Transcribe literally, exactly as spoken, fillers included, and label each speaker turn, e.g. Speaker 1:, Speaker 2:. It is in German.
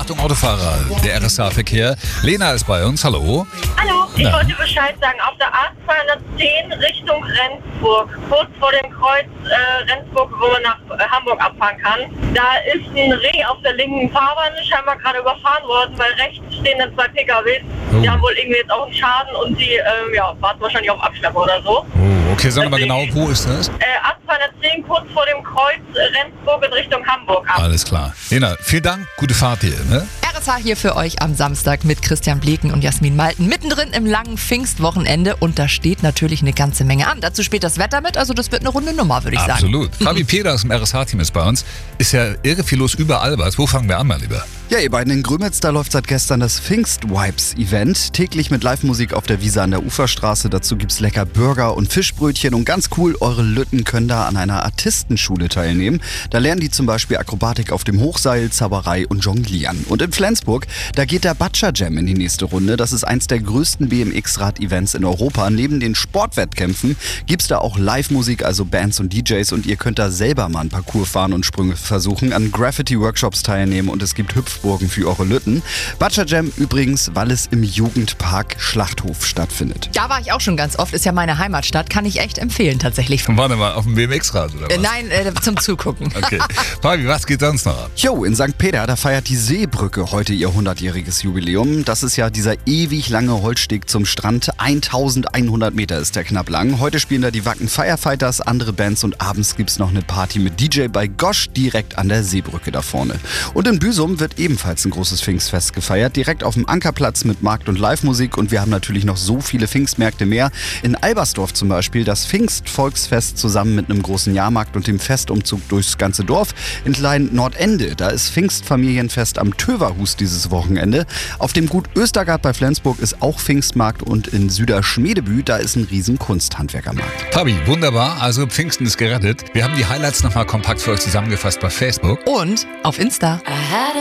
Speaker 1: Achtung Autofahrer, der R S A-Verkehr. Lena ist bei uns, hallo.
Speaker 2: Hallo, ich
Speaker 1: Na.
Speaker 2: wollte Bescheid sagen, auf der A zweihundertzehn Richtung Rendsburg, kurz vor dem Kreuz äh, Rendsburg, wo man nach äh, Hamburg abfahren kann, da ist ein Reh auf der linken Fahrbahn scheinbar gerade überfahren worden, weil rechts stehen dann zwei P K Ws.
Speaker 1: Oh.
Speaker 2: Die haben wohl irgendwie jetzt auch einen Schaden und die äh, ja, warten wahrscheinlich auf Abschleppen oder so.
Speaker 1: Oh, okay, sagen wir mal genau, wo ist das?
Speaker 2: Äh, A zweihundertzehn kurz vor dem Kreuz äh, Rendsburg in Richtung Hamburg ab.
Speaker 1: Alles klar. Lena, vielen Dank, gute Fahrt hier. Ne?
Speaker 3: R S H hier für euch am Samstag mit Christian Bleken und Jasmin Malten. Mittendrin im langen Pfingstwochenende und da steht natürlich eine ganze Menge an. Dazu spielt das Wetter mit, also das wird eine runde Nummer, würde ich sagen.
Speaker 1: Absolut. Fabi Peter aus dem R S H-Team ist bei uns. Ist ja irre viel los überall. Was? Wo fangen wir an, mal lieber?
Speaker 4: Ja, ihr beiden, in Grömitz, da läuft seit gestern das Pfingst-Vibes-Event. Täglich mit Live-Musik auf der Wiese an der Uferstraße. Dazu gibt's lecker Burger und Fischbrötchen. Und ganz cool, eure Lütten können da an einer Artistenschule teilnehmen. Da lernen die zum Beispiel Akrobatik auf dem Hochseil, Zauberei und Jonglieren. Und in Flensburg, da geht der Butcher Jam in die nächste Runde. Das ist eins der größten B M X-Rad-Events in Europa. Neben den Sportwettkämpfen gibt's da auch Live-Musik, also Bands und D Js. Und ihr könnt da selber mal einen Parcours fahren und Sprünge versuchen, an Graffiti-Workshops teilnehmen. Und es gibt Hüpfburgen für eure Lütten. Butcher Jam übrigens, weil es im Jugendpark Schlachthof stattfindet.
Speaker 3: Da war ich auch schon ganz oft, ist ja meine Heimatstadt, kann ich echt empfehlen tatsächlich.
Speaker 1: Warte mal, auf dem B M X-Rad oder was?
Speaker 3: Äh, nein, äh, zum Zugucken.
Speaker 1: Okay. Fabi, was geht sonst noch ab?
Speaker 4: Jo, in Sankt Peter, da feiert die Seebrücke heute ihr hundertjähriges Jubiläum. Das ist ja dieser ewig lange Holzsteg zum Strand. eintausendeinhundert Meter ist der knapp lang. Heute spielen da die Wacken Firefighters, andere Bands und abends gibt's noch eine Party mit D J bei Gosch direkt an der Seebrücke da vorne. Und in Büsum wird ebenfalls ein großes Pfingstfest gefeiert, direkt auf dem Ankerplatz mit Markt- und Live-Musik und wir haben natürlich noch so viele Pfingstmärkte mehr. In Albersdorf zum Beispiel das Pfingstvolksfest zusammen mit einem großen Jahrmarkt und dem Festumzug durchs ganze Dorf. In Klein Nordende, da ist Pfingstfamilienfest am Töverhus dieses Wochenende. Auf dem Gut Östergard bei Flensburg ist auch Pfingstmarkt und in Süderschmedebü, da ist ein riesen Kunsthandwerkermarkt.
Speaker 1: Fabi, wunderbar. Also Pfingsten ist gerettet. Wir haben die Highlights nochmal kompakt für euch zusammengefasst bei Facebook.
Speaker 3: Und auf Insta.
Speaker 5: I had